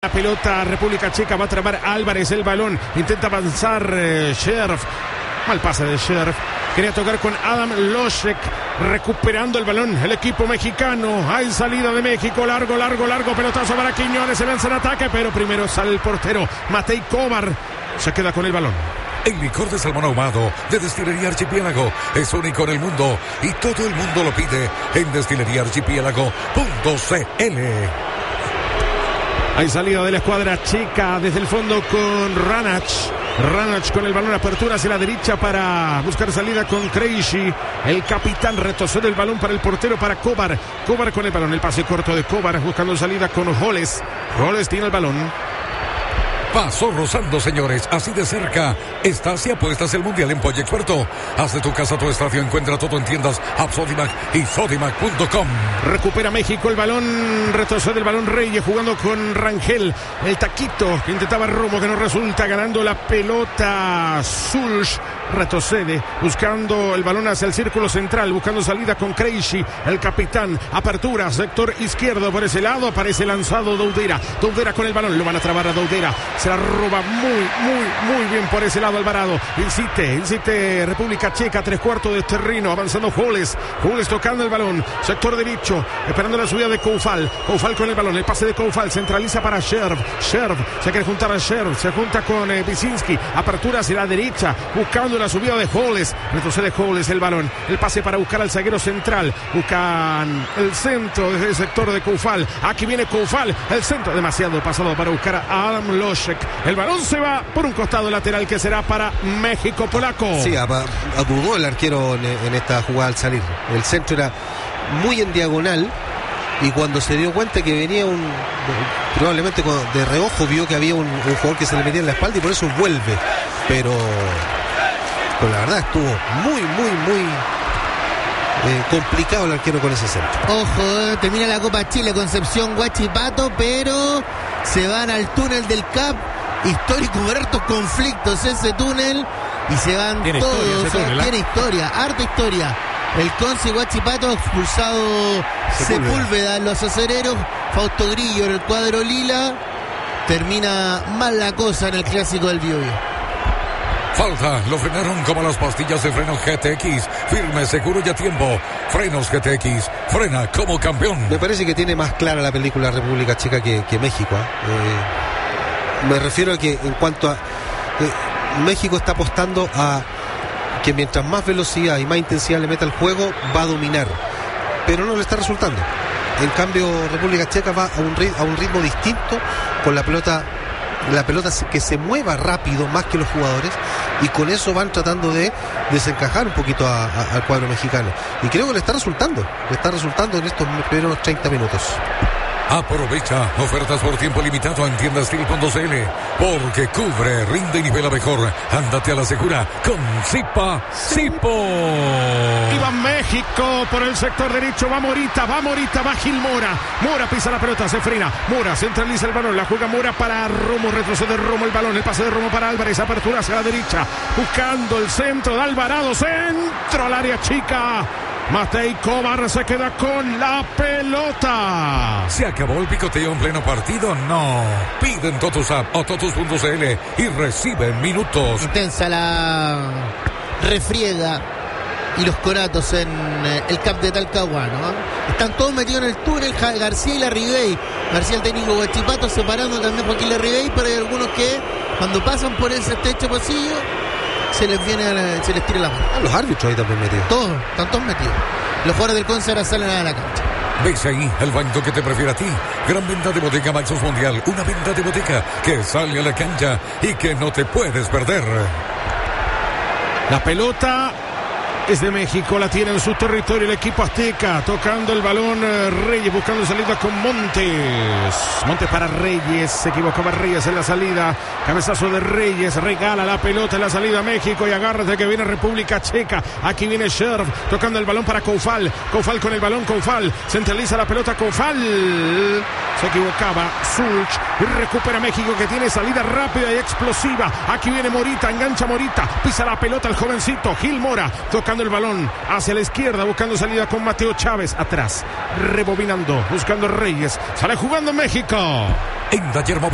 La pelota, República Checa, va a trabar Álvarez el balón, intenta avanzar Scherf, mal pase de Scherf, quería tocar con Adam Lošek, recuperando el balón, el equipo mexicano, hay salida de México, largo, pelotazo para Quiñones, se lanza en ataque, pero primero sale el portero, Matej Kovar, se queda con el balón. El licor de salmón ahumado de Destilería Archipiélago es único en el mundo y todo el mundo lo pide en destileríaarchipiélago.cl. Hay salida de la escuadra checa desde el fondo con Ranach con el balón, apertura hacia la derecha para buscar salida con Krejci. El capitán retrocede el balón para el portero, para Kovar con el balón, el pase corto de Kovar buscando salida con Holes tiene el balón. Pasó rozando, señores, así de cerca. Estás y apuestas el Mundial en Pollo Experto. Haz de tu casa tu estadio, encuentra todo en tiendas Sodimac y Sodimac.com. Recupera México el balón, retrocede el balón Reyes jugando con Rangel. El taquito que intentaba Romo, que no resulta, ganando la pelota Sulch. Retrocede, buscando el balón hacia el círculo central, buscando salida con Krejci, el capitán, apertura, sector izquierdo por ese lado, aparece lanzado Doudera con el balón, lo van a trabar a Doudera, se la roba muy bien por ese lado Alvarado, insiste República Checa, 3/4 de terreno, avanzando Holes tocando el balón, sector derecho, esperando la subida de Koufal con el balón, el pase de Koufal, centraliza para Scherf, se quiere juntar a Scherf, se junta con Wyszynski, apertura hacia la derecha, buscando la subida de Holes, retrocede Holes el balón, el pase para buscar al zaguero central, buscan el centro desde el sector de Koufal, aquí viene Koufal, el centro demasiado pasado para buscar a Adam Lošek, el balón se va por un costado lateral que será para México polaco. Sí, dudó el arquero en esta jugada al salir, el centro era muy en diagonal y cuando se dio cuenta que venía probablemente de reojo vio que había un jugador que se le metía en la espalda y por eso vuelve, pero la verdad estuvo muy complicado el arquero con ese centro. Ojo, termina la Copa Chile, Concepción, Huachipato, pero se van al túnel del CAP, histórico, hartos conflictos ese túnel, y se van todos, tiene historia, harta historia. El Conce Huachipato, expulsado Sepúlveda en los acereros, Fausto Grillo en el cuadro lila, termina mal la cosa en el clásico del Biobío. Falta, lo frenaron como las pastillas de frenos GTX. Firme, seguro y a tiempo. Frenos GTX, frena como campeón. Me parece que tiene más clara la película República Checa que México. Me refiero a que en cuanto a México está apostando a que mientras más velocidad y más intensidad le meta al juego, va a dominar. Pero no le está resultando. En cambio, República Checa va a un ritmo distinto, con la pelota que se mueva rápido más que los jugadores, y con eso van tratando de desencajar un poquito al cuadro mexicano, y creo que le está resultando en estos primeros 30 minutos. Aprovecha ofertas por tiempo limitado en tiendastil.cl, porque cubre, rinde y nivela mejor. Ándate a la segura con Zipa. Y va México por el sector derecho, va Morita, va Gil Mora pisa la pelota, se frena, Mora centraliza el balón, la juega Mora para Romo, retrocede Romo el balón, el pase de Romo para Álvarez, apertura hacia la derecha, buscando el centro de Alvarado, centro al área chica. Matej Kovar se queda con la pelota. ¿Se acabó el picoteo en pleno partido? No. Piden Totus App o Totus.cl y reciben minutos. Intensa la refriega y los coratos en el camp de Talcahuano. Están todos metidos en el túnel, García y Larribey. García, el técnico Huachipato, separando también Joaquín Larribey, pero hay algunos que cuando pasan por ese estrecho pasillo se les tira la mano. Los árbitros ahí también metidos. Todos, están todos metidos. Los jugadores del Conce ahora salen a la cancha. ¿Ves ahí el banco que te prefiere a ti? Gran venta de bodega Maxus Mundial. Una venta de bodega que sale a la cancha y que no te puedes perder. La pelota es de México, la tiene en su territorio el equipo azteca, tocando el balón Reyes, buscando salida con Montes para Reyes, se equivocaba Reyes en la salida, cabezazo de Reyes, regala la pelota en la salida a México y agárrate que viene República Checa, aquí viene Scherf, tocando el balón para Koufal con el balón, Koufal, centraliza la pelota, Koufal, se equivocaba Sulch y recupera México, que tiene salida rápida y explosiva, aquí viene Morita, engancha Morita, pisa la pelota el jovencito, Gil Mora, tocando el balón hacia la izquierda, buscando salida con Mateo Chávez, atrás, rebobinando, buscando Reyes, sale jugando México. En Taller